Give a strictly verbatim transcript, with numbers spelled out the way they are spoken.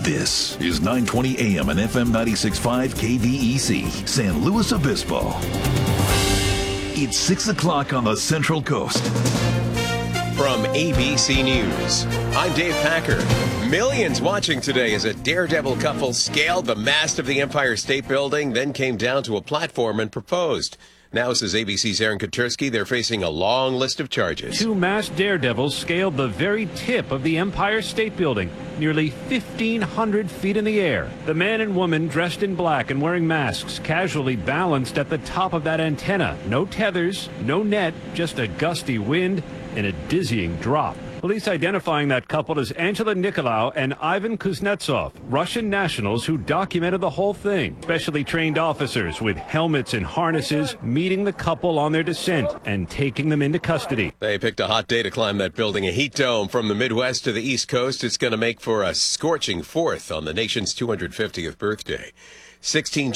This is nine twenty A M and F M ninety-six point five K V E C, San Luis Obispo. It's six o'clock on the Central Coast. From A B C News, I'm Dave Packer. Millions watching today as a daredevil couple scaled the mast of the Empire State Building, then came down to a platform and proposed. Now, says A B C's Aaron Katursky, they're facing a long list of charges. Two masked daredevils scaled the very tip of the Empire State Building, nearly fifteen hundred feet in the air. The man and woman, dressed in black and wearing masks, casually balanced at the top of that antenna. No tethers, no net, just a gusty wind and a dizzying drop. Police identifying that couple as Angela Nicolau and Ivan Kuznetsov, Russian nationals who documented the whole thing. Specially trained officers with helmets and harnesses meeting the couple on their descent and taking them into custody. They picked a hot day to climb that building, a heat dome from the Midwest to the East Coast. It's going to make for a scorching fourth on the nation's two hundred fiftieth birthday. sixteen